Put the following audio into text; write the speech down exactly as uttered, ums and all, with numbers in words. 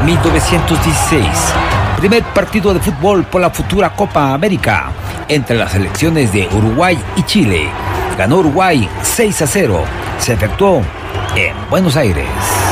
mil novecientos dieciséis. Primer partido de fútbol por la futura Copa América entre las selecciones de Uruguay y Chile. Ganó Uruguay seis a cero. Se efectuó en Buenos Aires.